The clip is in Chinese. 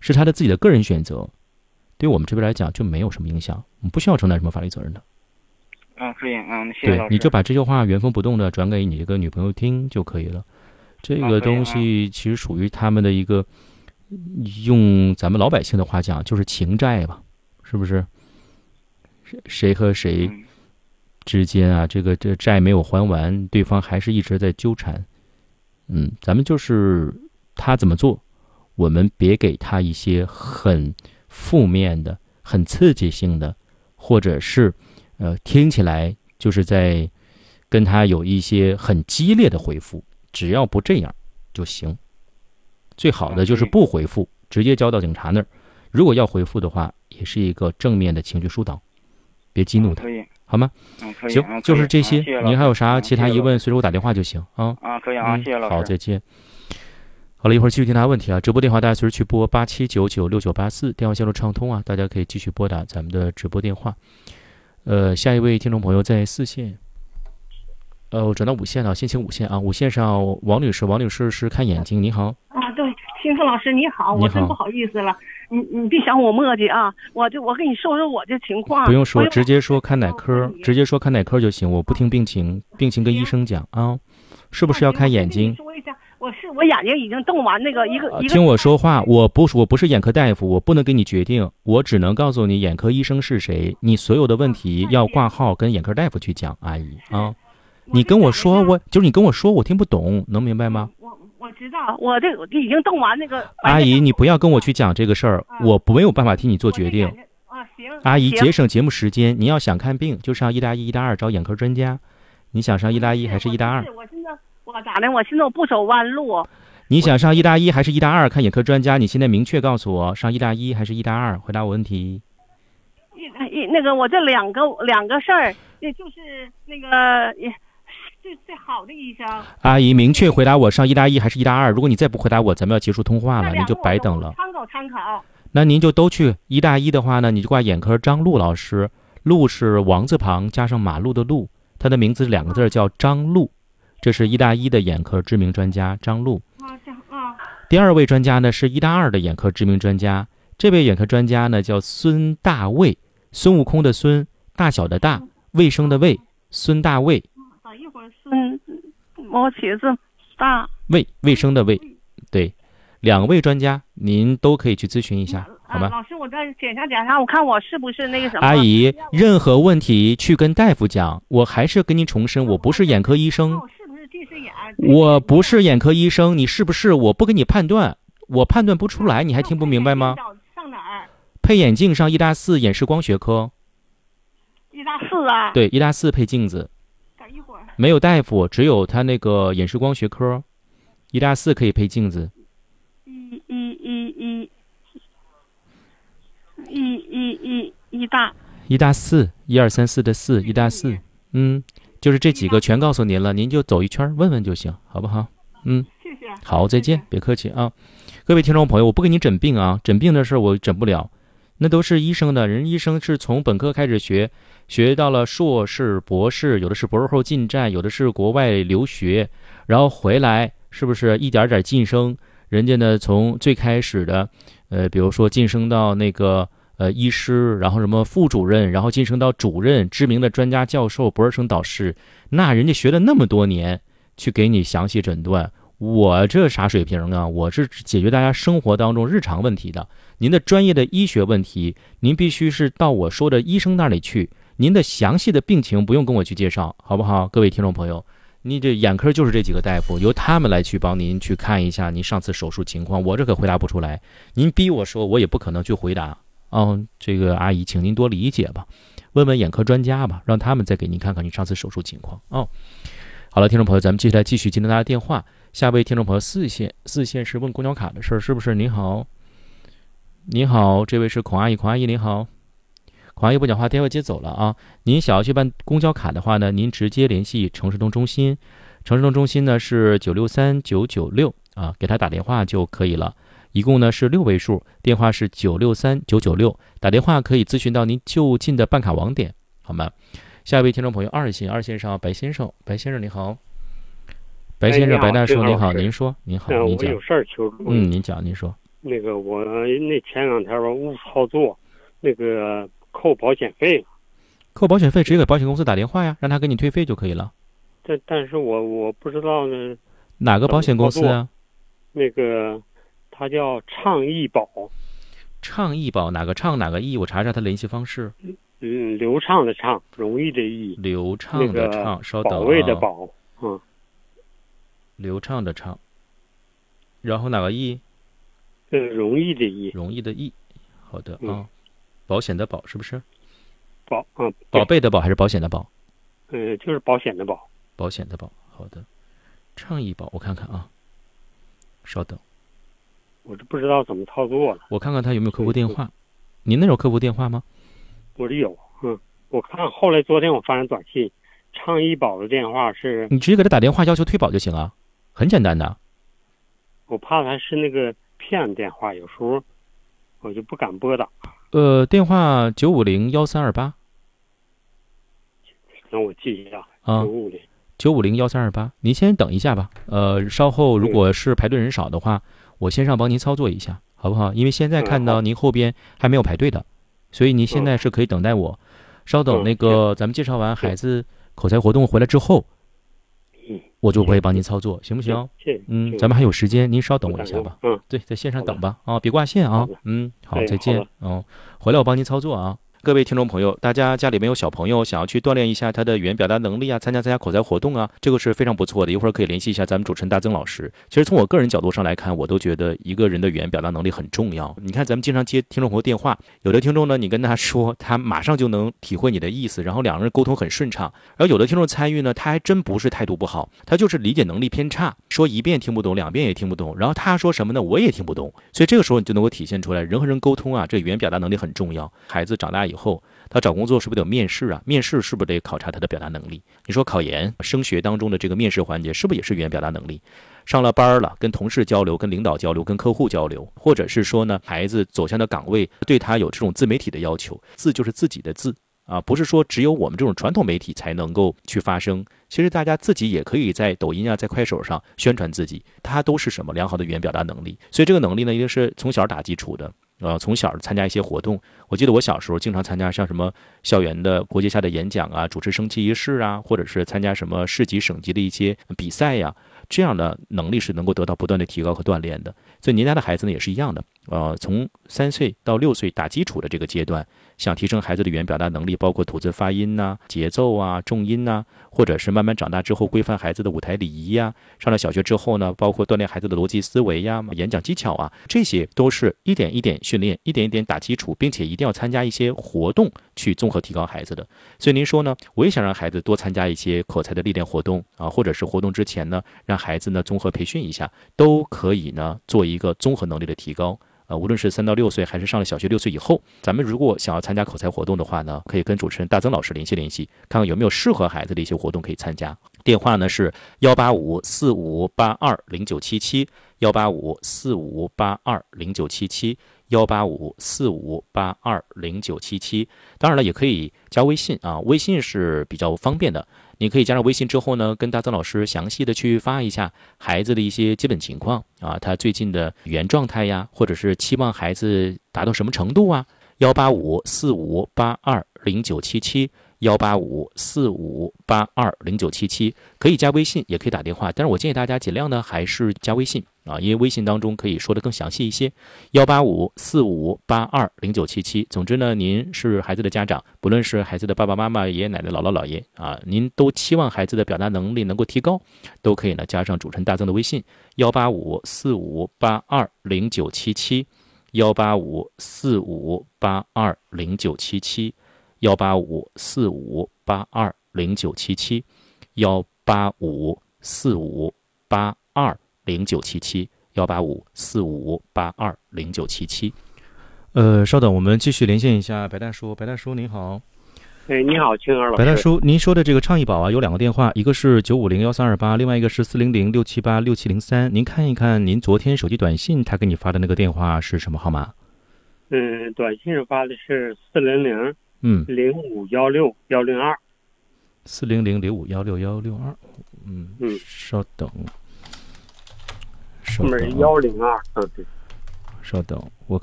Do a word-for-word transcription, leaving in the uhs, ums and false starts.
是他的自己的个人选择，对于我们这边来讲就没有什么影响，我们不需要承担什么法律责任的。 嗯，可以，嗯，谢谢老师。 对，你就把这句话原封不动的转给你这个女朋友听就可以了。这个东西其实属于他们的一个，用咱们老百姓的话讲，就是情债吧，是不是？谁和谁之间啊，这个这债没有还完，对方还是一直在纠缠。嗯，咱们就是他怎么做，我们别给他一些很负面的、很刺激性的，或者是呃听起来就是在跟他有一些很激烈的回复，只要不这样就行。最好的就是不回复，直接交到警察那儿。如果要回复的话，也是一个正面的情绪疏导，别激怒他，好吗？ 嗯，可以。 行，就是这些。您还有啥其他疑问，随时给我打电话就行啊。 啊，可以啊，谢谢老师。 好，再见。好了，一会儿继续听大家问题啊。直播电话大家随时去拨八七九九六九八四，电话线路畅通啊，大家可以继续拨打咱们的直播电话。呃，下一位听众朋友在四线。呃，我转到五线了，先请五线啊。五线上王女士，王女士是看眼睛，你好。 啊，对，新峰老师你好，我真不好意思了，你你别想我磨叽啊，我就我跟你说说我这情况。 不用说，直接说看哪科，直接说看哪科就行，我不听病情，病情跟医生讲啊。是不是要看眼睛？ 说一下，我是我眼睛已经动完那个一个一个。 听我说话，我不是我不是眼科大夫，我不能给你决定，我只能告诉你眼科医生是谁，你所有的问题要挂号跟眼科大夫去讲，阿姨啊。你跟我说，我就是你跟我说，我听不懂，能明白吗？ 我我知道，我这我已经动完那个。 阿姨，你不要跟我去讲这个事儿，我没有办法替你做决定。 啊，行。 阿姨，节省节目时间，你要想看病就上一搭一、一搭二找眼科专家。你想上一搭一还是一搭二？ 我现在我咋的？我现在我不走弯路。 你想上一搭一还是一搭二看眼科专家？你现在明确告诉我，上一搭一还是一搭二？回答我问题。 一一那个我这两个两个事儿，也就是那个也。最最好的医生， 阿姨明确回答我上一搭一还是一搭二。如果你再不回答我，咱们要结束通话了，您就白等了。 参考参考。 那您就都去一搭一的话呢，你就挂眼科张璐老师，璐是王字旁加上马路的路，他的名字两个字叫张璐，这是一搭一的眼科知名专家张璐。 啊，这啊。 第二位专家呢是一搭二的眼科知名专家，这位眼科专家呢叫孙大卫，孙悟空的孙，大小的大，卫生的卫，孙大卫。 一会儿孙，我写字大卫卫生的卫，对，两位专家您都可以去咨询一下，好吗？ 老师，我再检查检查，我看我是不是那个什么。 阿姨，任何问题去跟大夫讲。我还是跟您重申，我不是眼科医生。 是不是近视眼？ 我不是眼科医生，你是不是？我不给你判断，我判断不出来，你还听不明白吗？ 上哪儿？ 配眼镜上一搭四眼视光学科。 一搭四啊？ 对，一搭四配镜子。 一会儿没有大夫，只有他那个眼视光学科，一搭四可以配镜子。 一一一一一一一一大一搭四，一二三四的四，一搭四，嗯，就是这几个全告诉您了，您就走一圈问问就行，好不好？嗯， 谢谢。 好，再见，别客气啊，各位听众朋友，我不给你诊病啊，诊病的事我诊不了，那都是医生的，人医生是从本科开始学。学到了硕士、博士，有的是博士后进站，有的是国外留学，然后回来，是不是一点点晋升？人家呢，从最开始的，呃，比如说晋升到那个呃医师，然后什么副主任，然后晋升到主任，知名的专家教授、博士生导师，那人家学了那么多年，去给你详细诊断。我这啥水平啊？我是解决大家生活当中日常问题的。您的专业的医学问题，您必须是到我说的医生那里去。您的详细的病情不用跟我去介绍，好不好？各位听众朋友，你这眼科就是这几个大夫，由他们来去帮您去看一下您上次手术情况，我这可回答不出来。您逼我说，我也不可能去回答。哦，这个阿姨，请您多理解吧，问问眼科专家吧，让他们再给您看看你上次手术情况。哦，好了，听众朋友，咱们接下来继续接听大家的电话。下位听众朋友四线，四线是问公交卡的事儿，是不是？你好，你好，这位是孔阿姨，孔阿姨你好。孔阿姨不讲话，电话接走了啊。您想要去办公交卡的话呢，您直接联系城市通中心，城市通中心呢是九六三九九六啊，给他打电话就可以了。一共呢是六位数，电话是九六三九九六，打电话可以咨询到您就近的办卡网点，好吗？下一位听众朋友二线，二线上白先生，白先生你好。白先生，白大叔，您好，您说，您好，您讲。 我有事儿求助。 嗯，您讲，您说。 那个我那前两天我误操作，那个扣保险费。 扣保险费直接给保险公司打电话呀，让他给你退费就可以了。 但但是我我不知道呢。 哪个保险公司啊？ 那个他叫畅易保。 畅易保哪个畅哪个易？我查查他联系方式。 嗯，流畅的畅，容易的易。 流畅的畅，稍等啊。 保卫的保，嗯。 流畅的畅。然后哪个易？ 呃，容易的易。 容易的易。好的啊、 嗯哦，保险的保是不是？ 保嗯， 宝贝的宝还是保险的保？ 呃，就是保险的保。 保险的保，好的。畅易保，我看看啊，稍等。 我这不知道怎么操作了。 我看看他有没有客服电话。您那有客服电话吗？ 我这有，嗯，我看后来昨天我发现短信，畅易保的电话是。 你直接给他打电话要求退保就行啊，很简单的。 我怕他是那个骗电话，有时候我就不敢拨打。 呃，电话九五零幺三二八。 那我记一下啊， 九五零九五零幺三二八。您先等一下吧，呃，稍后如果是排队人少的话，我先上帮您操作一下，好不好？因为现在看到您后边还没有排队的，所以您现在是可以等待我。稍等，那个咱们介绍完孩子口才活动回来之后，我就会帮您操作，行不行？嗯，咱们还有时间，您稍等我一下吧。 嗯， 对，在线上等吧，啊，别挂线啊。嗯，好，再见。哦，回来我帮您操作啊。各位听众朋友，大家家里面有小朋友想要去锻炼一下他的语言表达能力啊，参加参加口才活动啊，这个是非常不错的。一会儿可以联系一下咱们主持人大曾老师。其实从我个人角度上来看，我都觉得一个人的语言表达能力很重要。你看咱们经常接听众朋友电话，有的听众呢，你跟他说，他马上就能体会你的意思，然后两个人沟通很顺畅。然后有的听众参与呢，他还真不是态度不好，他就是理解能力偏差，说一遍听不懂，两遍也听不懂，然后他说什么呢，我也听不懂。所以这个时候你就能够体现出来，人和人沟通啊，这语言表达能力很重要。孩子长大以后，他找工作是不是得有面试啊？面试是不是得考察他的表达能力？你说考研、升学当中的这个面试环节，是不是也是语言表达能力？上了班了，跟同事交流、跟领导交流、跟客户交流，或者是说呢，孩子走向的岗位对他有这种自媒体的要求，字就是自己的字啊，不是说只有我们这种传统媒体才能够去发声。其实大家自己也可以在抖音啊、在快手上宣传自己，它都是什么良好的语言表达能力。所以这个能力呢，一定是从小打基础的。呃，从小参加一些活动，我记得我小时候经常参加像什么校园的国际下的演讲啊，主持升旗仪式啊，或者是参加什么市级、省级的一些比赛呀，这样的能力是能够得到不断的提高和锻炼的。所以您家的孩子呢也是一样的，呃，从三岁到六岁打基础的这个阶段，想提升孩子的语言表达能力，包括吐字发音呐、啊、节奏啊、重音呐、啊，或者是慢慢长大之后规范孩子的舞台礼仪呀、啊，上了小学之后呢，包括锻炼孩子的逻辑思维呀、演讲技巧啊，这些都是一点一点训练，一点一点打基础，并且一定要参加一些活动去综合提高孩子的。所以您说呢，我也想让孩子多参加一些口才的历练活动啊，或者是活动之前呢，让孩子呢综合培训一下，都可以呢做一个综合能力的提高。呃，无论是三到六岁，还是上了小学六岁以后，咱们如果想要参加口才活动的话呢，可以跟主持人大曾老师联系联系，看看有没有适合孩子的一些活动可以参加。电话呢是幺八五四五八二零九七七，幺八五四五八二零九七七，幺八五四五八二零九七七。当然了，也可以加微信啊，微信是比较方便的。你可以加上微信之后呢，跟大曾老师详细的去发一下孩子的一些基本情况啊，他最近的语言状态呀，或者是期望孩子达到什么程度啊。幺八五四五八二零九七七，幺八五四五八二零九七七，可以加微信，也可以打电话，但是我建议大家尽量呢还是加微信啊，因为微信当中可以说的更详细一些。幺八五四五八二零九七七，总之呢，您是孩子的家长，不论是孩子的爸爸妈妈、爷爷奶奶、姥姥姥爷啊，您都期望孩子的表达能力能够提高，都可以呢加上主持人大曾的微信幺八五四五八二零九七七，幺八五四五八二零九七七，幺八五四五八二零九七七，幺八五四五八二零九七七，幺八五四五八二零九七七。呃，稍等，我们继续连线一下白大叔。白大叔您好。 哎，你好，青儿老师。 白大叔，您说的这个倡议宝啊，有两个电话，一个是九五零幺三二八，另外一个是四零零六七八六七零三。您看一看，您昨天手机短信他给你发的那个电话是什么号码？ 嗯，短信发的是四零零嗯零五幺六幺零二。 四零零零五幺六幺六二。嗯嗯， 稍等。 后面幺零二，嗯对。 稍等，我看。